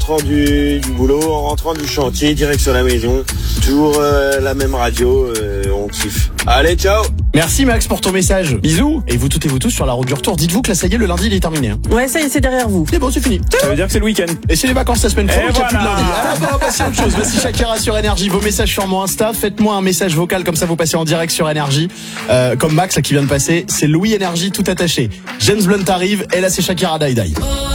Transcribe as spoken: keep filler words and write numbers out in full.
rentrant du, du boulot, en rentrant du chantier, direction la maison. Toujours euh, la même radio, euh, on kiffe. Allez, ciao. Merci Max pour ton message. Bisous. Et vous toutes et vous tous sur la route du retour, dites-vous que là ça y est, le lundi il est terminé. Hein. Ouais, ça y est, c'est derrière vous. C'est bon, c'est fini. Ça veut dire que c'est le week-end. Et c'est les vacances la semaine Et prochaine, il n'y a plus de voilà. lundi. Alors on va passer à autre chose. Voici Shakira sur Énergie. Vos messages sur mon Insta. Faites-moi un message vocal comme ça vous passez en direct sur Énergie. Euh, comme Max là qui vient de passer, c'est Louis Énergie tout attaché. James Blunt arrive et là c'est Shakira Die Die.